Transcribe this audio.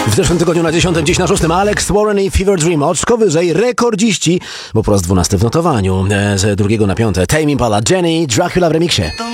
W zeszłym tygodniu na 10, dziś na 6 Alex Warren i Fever Dream. Oczko wyżej rekordziści, bo po raz 12 w notowaniu. Z 2 na 5 Tame Impala, Jenny, Dracula w remiksie.